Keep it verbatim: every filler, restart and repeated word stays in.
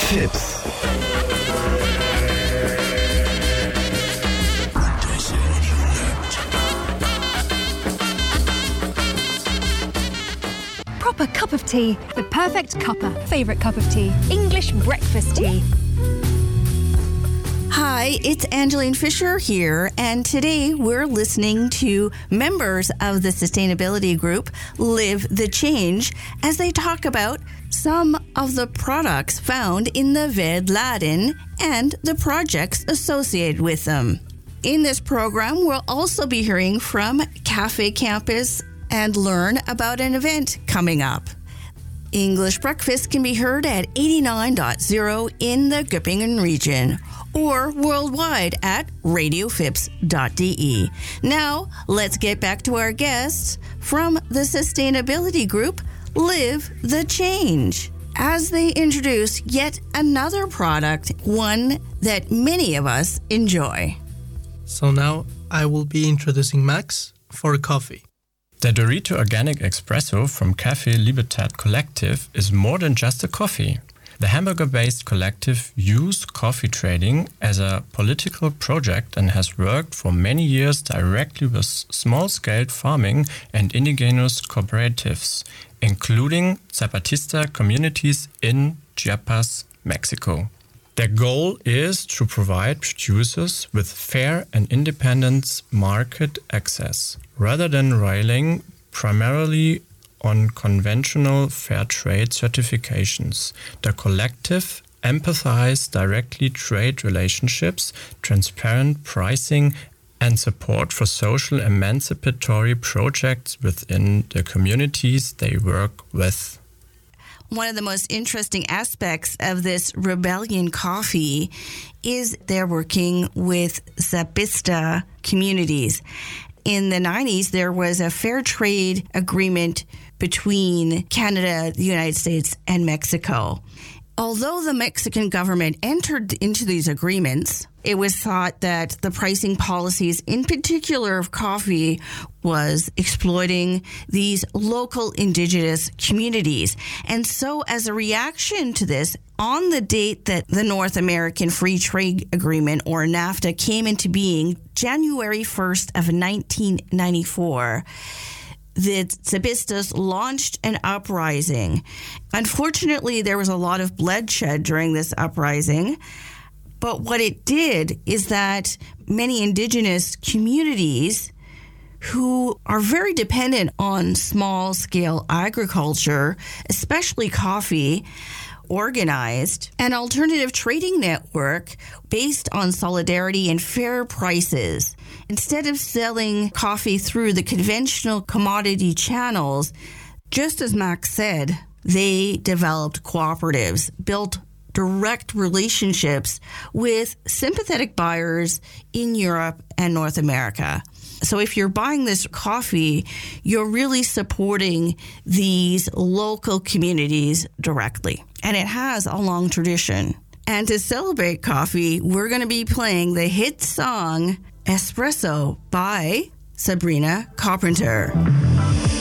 Fips. Proper cup of tea. The perfect cuppa. Favourite cup of tea. English breakfast tea. Hi, it's Angeline Fisher here, and today we're listening to members of the sustainability group Live the Change as they talk about some of the products found in the Vedladen and the projects associated with them. In this program, we'll also be hearing from Cafe Campus and learn about an event coming up. English Breakfast can be heard at eighty-nine point zero in the Göppingen region or worldwide at radio fips dot d e. Now, let's get back to our guests from the sustainability group Live the Change as they introduce yet another product, one that many of us enjoy. So now I will be introducing Max for coffee. The Dorito Organic Espresso from Café Libertad Collective is more than just a coffee. The Hamburger-based collective used coffee trading as a political project and has worked for many years directly with small-scale farming and indigenous cooperatives, including Zapatista communities in Chiapas, Mexico. Their goal is to provide producers with fair and independent market access, rather than relying primarily on conventional fair trade certifications. The collective emphasizes directly trade relationships, transparent pricing, and support for social emancipatory projects within the communities they work with. One of the most interesting aspects of this Rebellion coffee is they're working with Zapatista communities. In the nineties, there was a fair trade agreement between Canada, the United States, and Mexico. Although the Mexican government entered into these agreements, it was thought that the pricing policies, in particular of coffee, was exploiting these local indigenous communities. And so as a reaction to this, on the date that the North American Free Trade Agreement, or NAFTA, came into being, January first of nineteen ninety-four, the Zapatistas launched an uprising. Unfortunately, there was a lot of bloodshed during this uprising. But what it did is that many indigenous communities who are very dependent on small-scale agriculture, especially coffee, organized an alternative trading network based on solidarity and fair prices. Instead of selling coffee through the conventional commodity channels, just as Max said, they developed cooperatives, built direct relationships with sympathetic buyers in Europe and North America. So if you're buying this coffee, you're really supporting these local communities directly. And it has a long tradition. And to celebrate coffee, we're going to be playing the hit song Espresso by Sabrina Carpenter.